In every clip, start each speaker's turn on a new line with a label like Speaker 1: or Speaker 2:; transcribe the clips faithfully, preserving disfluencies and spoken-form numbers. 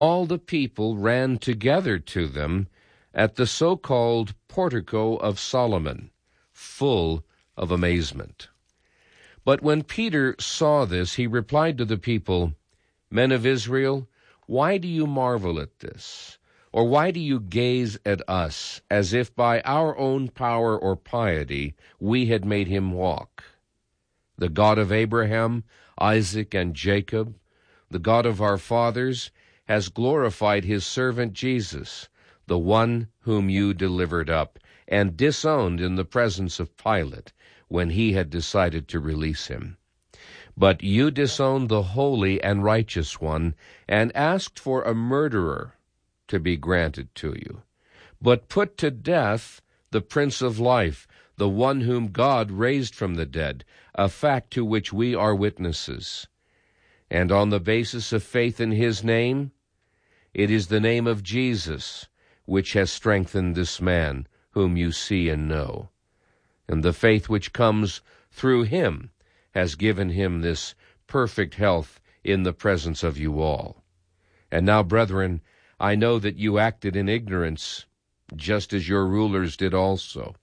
Speaker 1: all the people ran together to them at the so-called Portico of Solomon, full of amazement. But when Peter saw this, he replied to the people, "Men of Israel, why do you marvel at this? Or why do you gaze at us as if by our own power or piety we had made him walk? The God of Abraham, Isaac, and Jacob, the God of our fathers, has glorified his servant Jesus, the one whom you delivered up and disowned in the presence of Pilate when he had decided to release him. But you disowned the holy and righteous one and asked for a murderer to be granted to you, but put to death the Prince of Life, the one whom God raised from the dead, a fact to which we are witnesses. And on the basis of faith in his name, it is the name of Jesus which has strengthened this man whom you see and know. And the faith which comes through him has given him this perfect health in the presence of you all. And now, brethren, I know that you acted in ignorance, just as your rulers did also.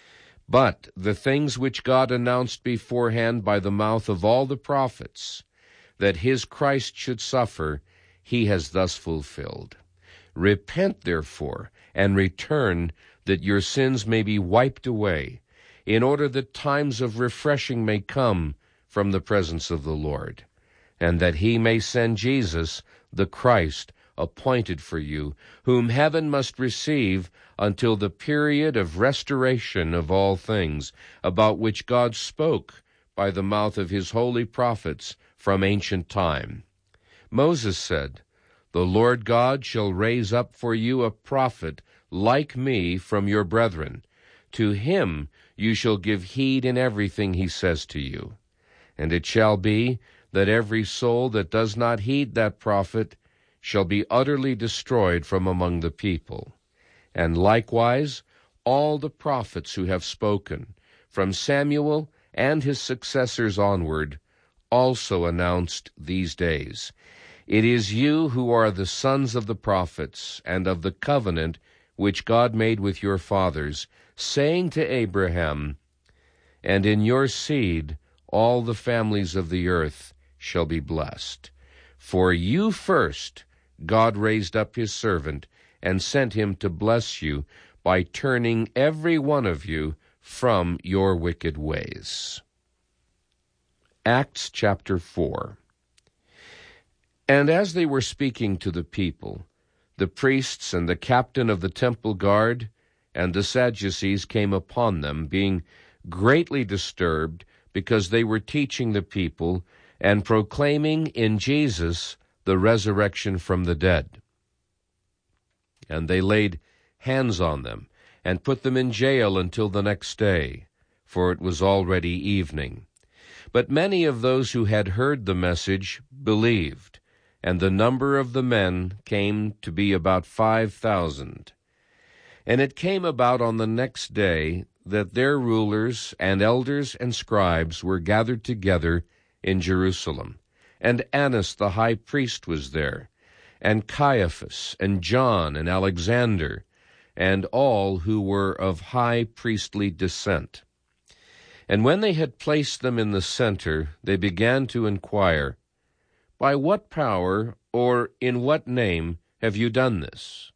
Speaker 1: But the things which God announced beforehand by the mouth of all the prophets, that his Christ should suffer, he has thus fulfilled. Repent, therefore, and return, that your sins may be wiped away, in order that times of refreshing may come from the presence of the Lord, and that he may send Jesus, the Christ, appointed for you, whom heaven must receive until the period of restoration of all things, about which God spoke by the mouth of his holy prophets from ancient time. Moses said, "The Lord God shall raise up for you a prophet like me from your brethren. To him you shall give heed in everything he says to you. And it shall be that every soul that does not heed that prophet shall be utterly destroyed from among the people. And likewise all the prophets who have spoken, from Samuel and his successors onward, also announced these days. It is you who are the sons of the prophets, and of the covenant which God made with your fathers, saying to Abraham, 'And in your seed all the families of the earth shall be blessed.' For you first God raised up his servant, and sent him to bless you by turning every one of you from your wicked ways." Acts chapter four. And as they were speaking to the people, the priests and the captain of the temple guard and the Sadducees came upon them, being greatly disturbed, because they were teaching the people and proclaiming in Jesus the resurrection from the dead. And they laid hands on them and put them in jail until the next day, for it was already evening. But many of those who had heard the message believed, and the number of the men came to be about five thousand. And it came about on the next day that their rulers and elders and scribes were gathered together in Jerusalem. And Annas the high priest was there, and Caiaphas, and John, and Alexander, and all who were of high priestly descent. And when they had placed them in the center, they began to inquire, "By what power or in what name have you done this?"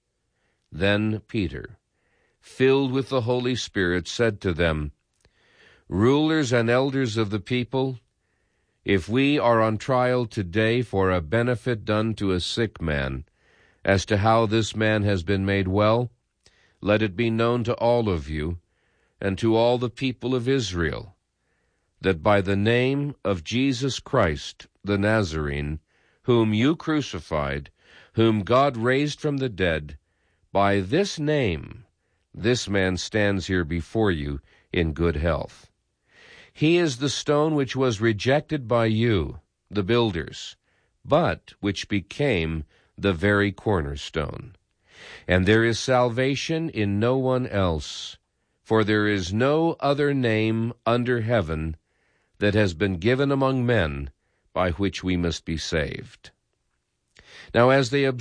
Speaker 1: Then Peter, filled with the Holy Spirit, said to them, "Rulers and elders of the people, if we are on trial today for a benefit done to a sick man, as to how this man has been made well, let it be known to all of you and to all the people of Israel, that by the name of Jesus Christ the Nazarene, whom you crucified, whom God raised from the dead, by this name this man stands here before you in good health. He is the stone which was rejected by you, the builders, but which became the very cornerstone. And there is salvation in no one else, for there is no other name under heaven that has been given among men by which we must be saved." Now as they